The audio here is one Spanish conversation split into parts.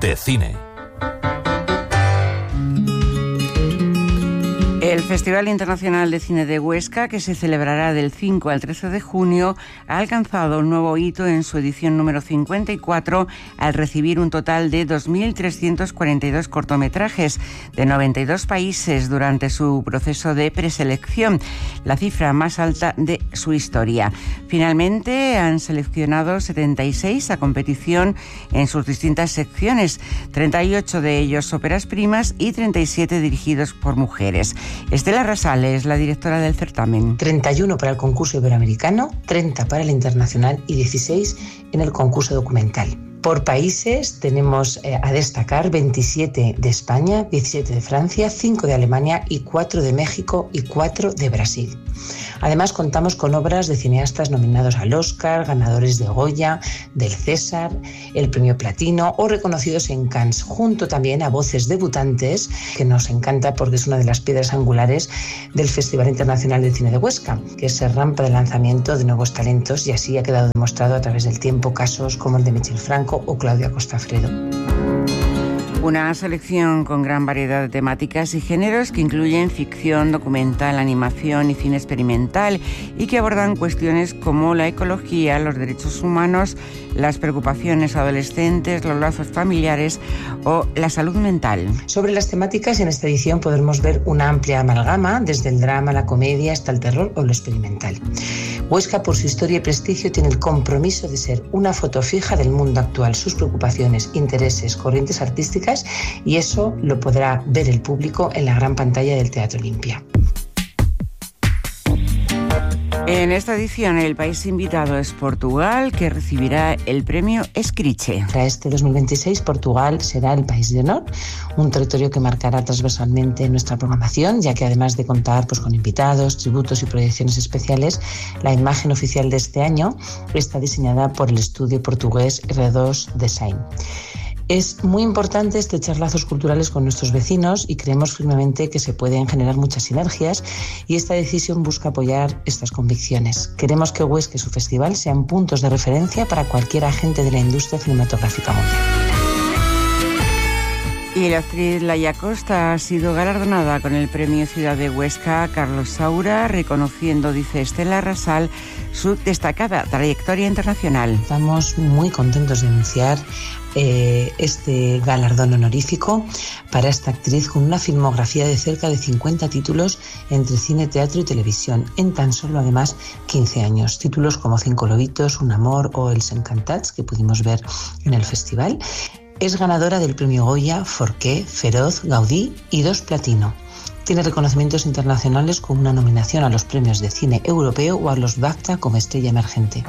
de cine. El Festival Internacional de Cine de Huesca, que se celebrará del 5 al 13 de junio, ha alcanzado un nuevo hito en su edición número 54 al recibir un total de 2.342 cortometrajes de 92 países durante su proceso de preselección, la cifra más alta de su historia. Finalmente han seleccionado 76 a competición en sus distintas secciones, 38 de ellos óperas primas y 37 dirigidos por mujeres. Estela Rasales, la directora del certamen. 31 para el concurso iberoamericano, 30 para el internacional y 16 en el concurso documental. Por países tenemos a destacar 27 de España, 17 de Francia, 5 de Alemania y 4 de México y 4 de Brasil. Además contamos con obras de cineastas nominados al Oscar, ganadores de Goya, del César, el Premio Platino o reconocidos en Cannes, junto también a voces debutantes, que nos encanta porque es una de las piedras angulares del Festival Internacional de Cine de Huesca, que es la rampa de lanzamiento de nuevos talentos, y así ha quedado demostrado a través del tiempo casos como el de Michel Franco o Claudia Costafredo. Una selección con gran variedad de temáticas y géneros que incluyen ficción, documental, animación y cine experimental, y que abordan cuestiones como la ecología, los derechos humanos, las preocupaciones adolescentes, los lazos familiares o la salud mental. Sobre las temáticas, en esta edición podremos ver una amplia amalgama, desde el drama, la comedia hasta el terror o lo experimental. Huesca, por su historia y prestigio, tiene el compromiso de ser una foto fija del mundo actual, sus preocupaciones, intereses, corrientes artísticas, y eso lo podrá ver el público en la gran pantalla del Teatro Olimpia. En esta edición el país invitado es Portugal, que recibirá el premio Escriche. Para este 2026 Portugal será el país de honor, un territorio que marcará transversalmente nuestra programación, ya que además de contar con invitados, tributos y proyecciones especiales, la imagen oficial de este año está diseñada por el estudio portugués R2 Design. Es muy importante estrechar lazos culturales con nuestros vecinos y creemos firmemente que se pueden generar muchas sinergias, y esta decisión busca apoyar estas convicciones. Queremos que Huesca y su festival sean puntos de referencia para cualquier agente de la industria cinematográfica mundial. Y la actriz Laia Costa ha sido galardonada con el premio Ciudad de Huesca Carlos Saura, reconociendo, dice Estela Rasal, su destacada trayectoria internacional. Estamos muy contentos de anunciar este galardón honorífico para esta actriz, con una filmografía de cerca de 50 títulos entre cine, teatro y televisión, en tan solo además 15 años. Títulos como 5 lobitos, Un amor o Els encantats, que pudimos ver en el festival. Es ganadora del premio Goya, Forqué, Feroz, Gaudí y 2 Platino. Tiene reconocimientos internacionales con una nominación a los premios de cine europeo o a los BAFTA como estrella emergente.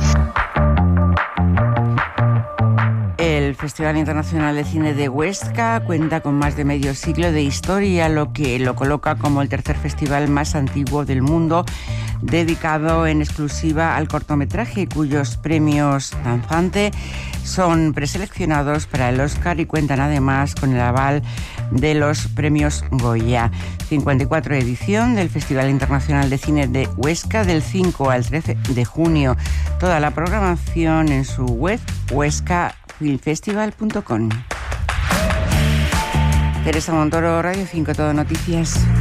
El Festival Internacional de Cine de Huesca cuenta con más de medio siglo de historia, lo que lo coloca como el tercer festival más antiguo del mundo, dedicado en exclusiva al cortometraje, cuyos premios danzante son preseleccionados para el Oscar y cuentan además con el aval de los premios Goya. 54 edición del Festival Internacional de Cine de Huesca, del 5 al 13 de junio. Toda la programación en su web huescafilmfestival.com. Teresa Montoro, Radio 5 Todo Noticias.